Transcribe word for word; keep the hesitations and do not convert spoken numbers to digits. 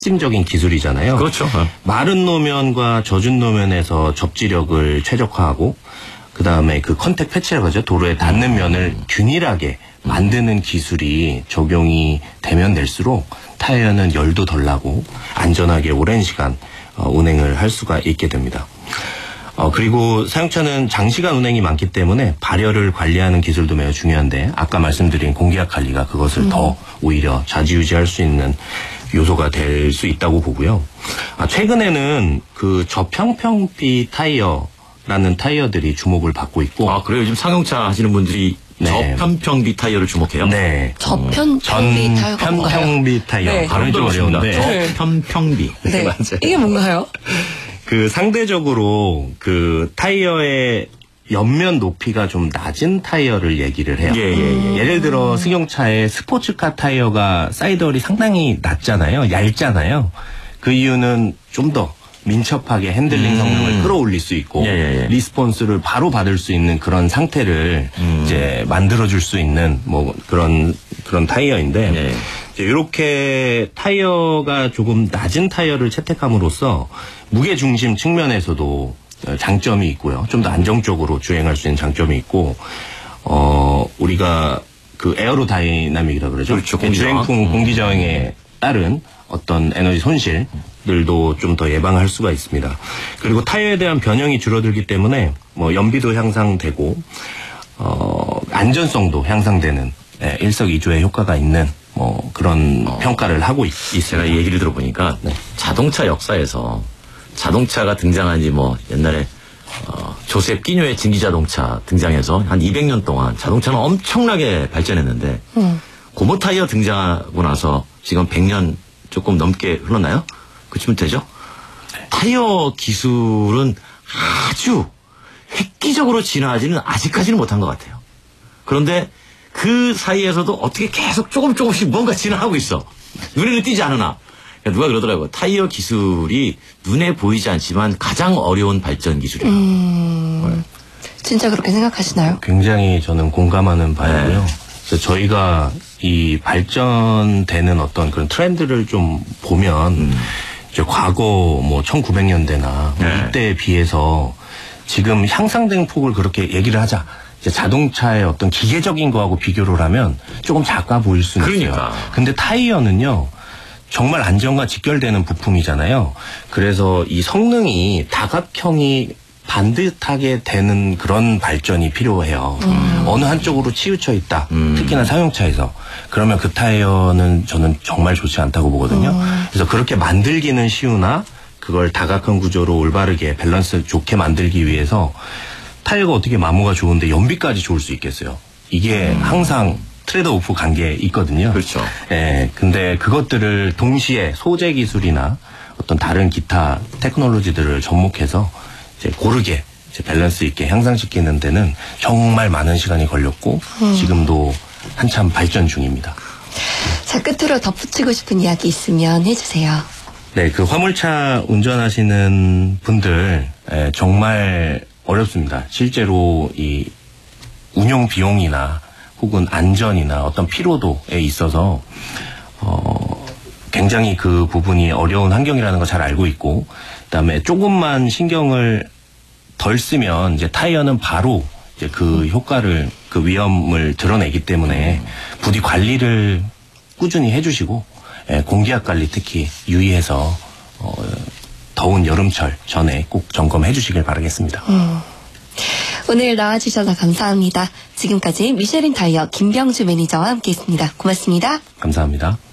핵심적인 기술이잖아요. 그렇죠. 마른 노면과 젖은 노면에서 접지력을 최적화하고 그 다음에 그 컨택 패치라고 하죠. 도로에 닿는 면을 균일하게 만드는 기술이 적용이 되면 될수록 타이어는 열도 덜 나고 안전하게 오랜 시간 어, 운행을 할 수가 있게 됩니다. 어, 그리고 사용차는 장시간 운행이 많기 때문에 발열을 관리하는 기술도 매우 중요한데 아까 말씀드린 공기압 관리가 그것을 음. 더 오히려 좌지우지할 수 있는 요소가 될 수 있다고 보고요. 아, 최근에는 그 저평평비 타이어라는 타이어들이 주목을 받고 있고. 아, 그래요? 요즘 상용차 하시는 분들이 네. 저편평비 타이어를 주목해요? 네. 저편평비 타이어가 뭔가요? 저편평비 타이어. 네. 발음이 좀 어려운데. 저편평비. 네. 네. 맞아요. 이게 뭔가요? 그 상대적으로 그 타이어의 옆면 높이가 좀 낮은 타이어를 얘기를 해요. 예, 예, 예. 예를 들어 승용차의 스포츠카 타이어가 사이드월이 상당히 낮잖아요. 얇잖아요. 그 이유는 좀 더 민첩하게 핸들링 성능을 음. 끌어올릴 수 있고 예, 예, 예. 리스폰스를 바로 받을 수 있는 그런 상태를 음. 이제 만들어줄 수 있는 뭐 그런 그런 타이어인데 예. 이제 이렇게 타이어가 조금 낮은 타이어를 채택함으로써 무게 중심 측면에서도 장점이 있고요. 좀 더 안정적으로 주행할 수 있는 장점이 있고, 어, 우리가 그 에어로다이나믹이라고 그러죠. 그렇죠. 주행풍 공기저항에 따른 어떤 에너지 손실들도 좀 더 예방할 수가 있습니다. 그리고 타이어에 대한 변형이 줄어들기 때문에 뭐 연비도 향상되고, 어, 안전성도 향상되는 네, 일석이조의 효과가 있는 뭐 그런 어, 평가를 하고 있, 있습니다. 제가 이 얘기를 들어보니까 네. 자동차 역사에서 자동차가 등장한 지 뭐 옛날에 어, 조셉 끼뇨의 증기자동차 등장해서 한 이백 년 동안 자동차는 엄청나게 발전했는데 음. 고무 타이어 등장하고 나서 지금 백 년 조금 넘게 흘렀나요? 그쯤 되죠? 타이어 기술은 아주 획기적으로 진화하지는 아직까지는 못한 것 같아요. 그런데 그 사이에서도 어떻게 계속 조금 조금씩 뭔가 진화하고 있어. 눈에는 띄지 않으나. 누가 그러더라고요. 타이어 기술이 눈에 보이지 않지만 가장 어려운 발전 기술이에요. 음, 네. 진짜 그렇게 생각하시나요? 굉장히 저는 공감하는 바이고요. 네. 그래서 저희가 이 발전되는 어떤 그런 트렌드를 좀 보면 음. 이제 과거 뭐 천구백 년대나 네. 이때에 비해서 지금 향상된 폭을 그렇게 얘기를 하자. 이제 자동차의 어떤 기계적인 거하고 비교를 하면 조금 작아 보일 수는 그러니까. 있어요. 근데 타이어는요. 정말 안전과 직결되는 부품이잖아요. 그래서 이 성능이 다각형이 반듯하게 되는 그런 발전이 필요해요. 음. 어느 한쪽으로 치우쳐 있다. 음. 특히나 사용차에서. 그러면 그 타이어는 저는 정말 좋지 않다고 보거든요. 음. 그래서 그렇게 만들기는 쉬우나 그걸 다각형 구조로 올바르게 밸런스 좋게 만들기 위해서 타이어가 어떻게 마모가 좋은데 연비까지 좋을 수 있겠어요. 이게 음. 항상 트레이드오프 간 게 있거든요. 그렇죠. 예, 근데 그것들을 동시에 소재 기술이나 어떤 다른 기타 테크놀로지들을 접목해서 이제 고르게 이제 밸런스 있게 향상시키는 데는 정말 많은 시간이 걸렸고 음. 지금도 한참 발전 중입니다. 자, 끝으로 덧붙이고 싶은 이야기 있으면 해주세요. 네, 그 화물차 운전하시는 분들 예, 정말 어렵습니다. 실제로 이 운용 비용이나 혹은 안전이나 어떤 피로도에 있어서 어 굉장히 그 부분이 어려운 환경이라는 거 잘 알고 있고 그다음에 조금만 신경을 덜 쓰면 이제 타이어는 바로 이제 그 효과를 그 위험을 드러내기 때문에 부디 관리를 꾸준히 해주시고 예, 공기압 관리 특히 유의해서 어, 더운 여름철 전에 꼭 점검해 주시길 바라겠습니다. 음. 오늘 나와주셔서 감사합니다. 지금까지 미쉐린 타이어 김병주 매니저와 함께했습니다. 고맙습니다. 감사합니다.